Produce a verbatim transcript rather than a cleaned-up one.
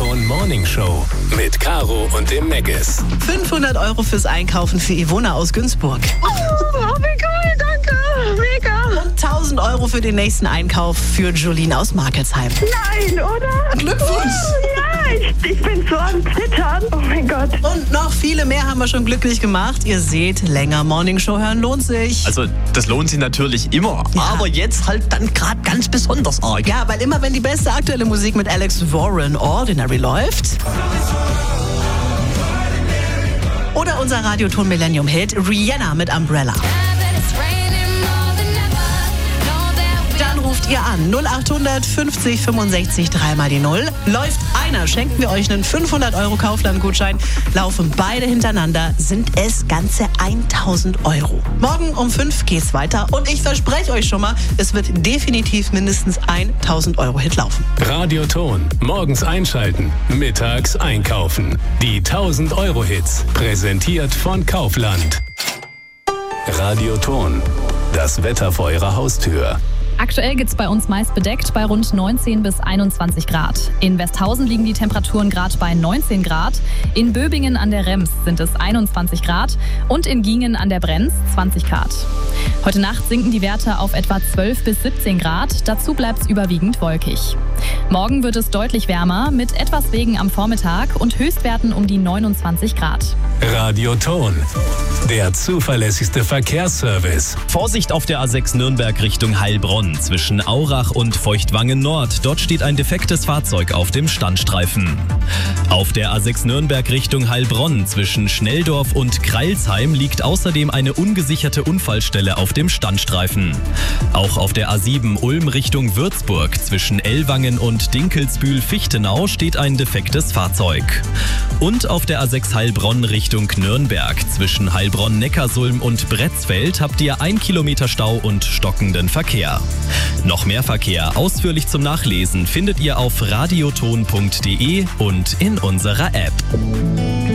Radioton Morning Show mit Caro und dem Megas. fünfhundert Euro fürs Einkaufen für Ivona aus Günzburg. Oh, wie cool, danke, mega. Und tausend Euro für den nächsten Einkauf für Jolene aus Markelsheim. Nein, oder? Glückwunsch! Oh, ja, ich, ich bin so am Zittern. Oh mein Gott. Und noch viele mehr haben wir schon glücklich gemacht. Ihr seht, länger Morning Show hören lohnt sich. Also das lohnt sich natürlich immer, Ja. aber jetzt halt dann gerade ganz besonders arg. Ja, weil immer wenn die beste aktuelle Musik mit Alex Warren Ordinary läuft. Oder unser Radioton Millennium Hit Rihanna mit Umbrella. Dann ruft ihr an null acht hundert fünfzig fünfundsechzig dreimal die Null. Läuft einer, schenken wir euch einen fünfhundert Euro Kaufland-Gutschein. Laufen beide hintereinander, sind es ganze tausend Euro. Morgen um fünf geht's weiter und ich verspreche euch schon mal, es wird definitiv mindestens tausend Euro Hit laufen. Radioton. Morgens einschalten, mittags einkaufen. Die tausend Euro Hits. Präsentiert von Kaufland. Radioton. Das Wetter vor eurer Haustür. Aktuell gibt es bei uns meist bedeckt bei rund neunzehn bis einundzwanzig Grad. In Westhausen liegen die Temperaturen gerade bei neunzehn Grad. In Böbingen an der Rems sind es einundzwanzig Grad und in Giengen an der Brenz zwanzig Grad. Heute Nacht sinken die Werte auf etwa zwölf bis siebzehn Grad. Dazu bleibt es überwiegend wolkig. Morgen wird es deutlich wärmer mit etwas Regen am Vormittag und Höchstwerten um die neunundzwanzig Grad. Radioton. Der zuverlässigste Verkehrsservice. Vorsicht auf der A sechs Nürnberg Richtung Heilbronn zwischen Aurach und Feuchtwangen Nord. Dort steht ein defektes Fahrzeug auf dem Standstreifen. Auf der A sechs Nürnberg Richtung Heilbronn zwischen Schnelldorf und Kreilsheim liegt außerdem eine ungesicherte Unfallstelle auf dem Standstreifen. Auch auf der A sieben Ulm Richtung Würzburg zwischen Ellwangen und Dinkelsbühl-Fichtenau steht ein defektes Fahrzeug. Und auf der A sechs Heilbronn Richtung Nürnberg zwischen Heilbronn-Neckarsulm und Bretzfeld habt ihr ein Kilometer Stau und stockenden Verkehr. Noch mehr Verkehr ausführlich zum Nachlesen findet ihr auf radioton punkt de und in unserer App.